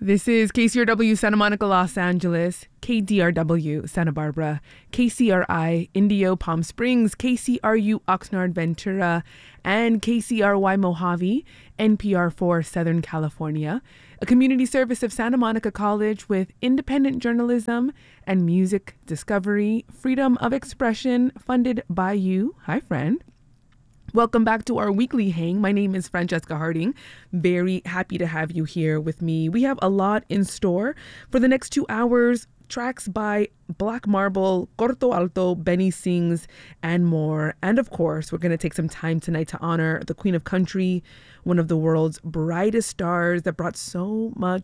This is KCRW Santa Monica, Los Angeles, KDRW Santa Barbara, KCRI Indio Palm Springs, KCRU Oxnard Ventura, and KCRY Mojave, NPR4 Southern California, a community service of Santa Monica College with independent journalism and music discovery, freedom of expression, funded by you. Hi, friend. Welcome back to our weekly hang. My name is Francesca Harding. Very happy to have you here with me. We have a lot in store for the next 2 hours. Tracks by Black Marble, Corto Alto, Benny Sings, and more. And of course, we're going to take some time tonight to honor the Queen of Country, one of the world's brightest stars that brought so much